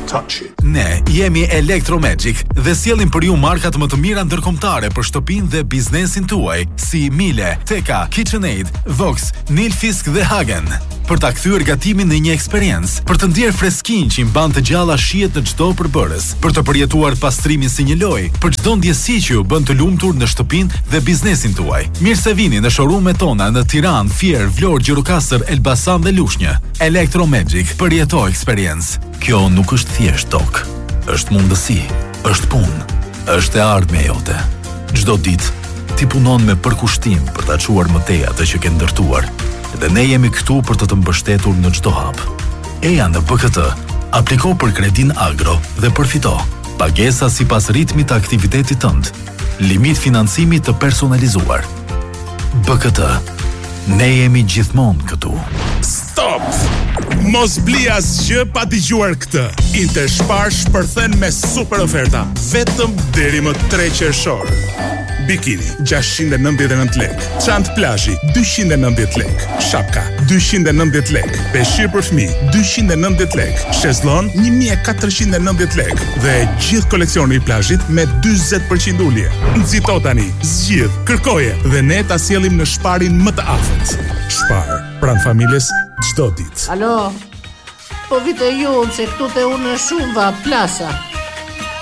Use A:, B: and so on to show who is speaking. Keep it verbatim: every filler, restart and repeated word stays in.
A: touch it.
B: Ne jemi Electromagic dhe sjellim për ju markat më të mira ndërkombëtare për shtëpinë dhe biznesin tuaj, si Miele, Teka, KitchenAid, Vox, Nilfisk dhe Hagen. Për ta kthyer gatimin në një eksperiencë, për të ndier freskinë që i mban të gjalla shihet në çdo përbërës, për të përjetuar pastrimin si një lojë, për çdo ndjesi që ju bën të lumtur në shtëpinë dhe biznesin tuaj. Mirë se vini në showroom-et tona në Tiranë, Fier, Vlorë, Gjirokastër, Elbasan dhe Lushnjë. Electromagic, përjeto eksperiencë. Kjo nuk është thjesht tokë, është mundësi, është punë, është e ardhmja jote. Çdo ditë ti punon me përkushtim për ta çuar më tej atë që ke ndërtuar, dhe ne jemi këtu për të të mbështetur në çdo hap. Eja në B K T apliko për kredin agro dhe përfito. Pagesa sipas ritmit të aktivitetit tënd. Limit financimi të personalizuar. B K T. Ne jemi gjithmonë këtu.
C: Stop! Mos bli asgjë pa dëgjuar këtë. Interspar shpërthen me super oferta vetëm deri më tre qershor. Bikini gjashtëqind e nëntëdhjetë e nëntë lekë, çantë plazhi dyqind e nëntëdhjetë lekë, shapka dyqind e nëntëdhjetë lekë, peshqir për fëmijë dyqind e nëntëdhjetë lekë, shezllon një mijë e katërqind e nëntëdhjetë lekë dhe gjithë koleksioni i plazhit me dyzet përqind ulje. Nxito tani, zgjidh, kërkoje dhe ne ta sjellim në Sparin më të afërt. Spar, pranë familjes çdo ditë.
D: Alo, po vite ju se këtu te unë shumë va plasa.